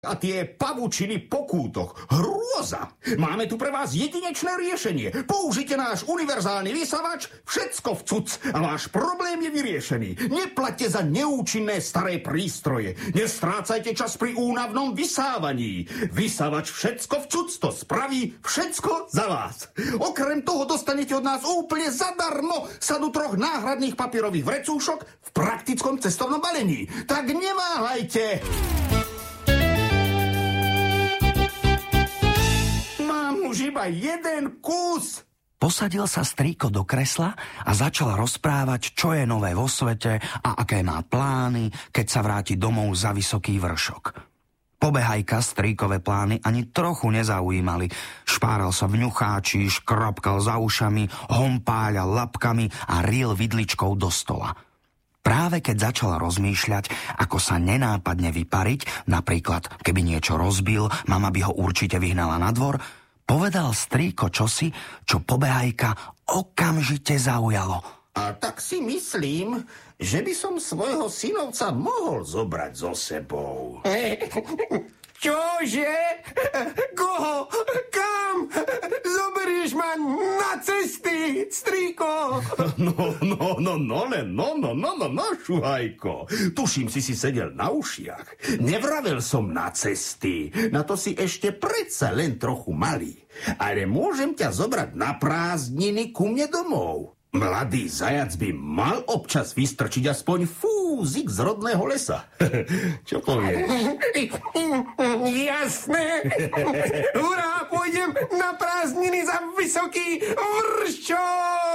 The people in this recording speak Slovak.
A tie pavučiny po kútoch. Hrôza! Máme tu pre vás jedinečné riešenie. Použite náš univerzálny vysavač, všetko v cuc a váš problém je vyriešený. Neplaťte za neúčinné staré prístroje. Nestrácajte čas pri únavnom vysávaní. Vysavač všetko v cuc to spraví všetko za vás. Okrem toho dostanete od nás úplne zadarmo sadu 3 náhradných papierových vrecúšok v praktickom cestovnom balení. Tak neváhajte! Už iba jeden kus. Posadil sa strýko do kresla a začal rozprávať, čo je nové vo svete a aké má plány, keď sa vráti domov za vysoký vršok. Pobehajka strýkové plány ani trochu nezaujímali. Špáral sa v ňucháči, škrapkal za ušami, hompáľal labkami a ril vidličkou do stola. Práve keď začal rozmýšľať, ako sa nenápadne vypariť, napríklad keby niečo rozbil, mama by ho určite vyhnala na dvor, povedal strýko čosi, čo pobehajka okamžite zaujalo. A tak si myslím, že by som svojho synovca mohol zobrať so sebou. Čože? Koho? Kam? Zoberieš ma na cesty, strýko? No, šuhajko. Tuším, si sedel na ušiach. Nevravel som na cesty. Na to si ešte predsa len trochu malý. Ale môžem ťa zobrať na prázdniny ku mne domov. Mladý zajac by mal občas vystrčiť aspoň fúzik z rodného lesa. Čo povieš? Jasné. Hurá, pôjdem na prázdniny za vysoký vršok.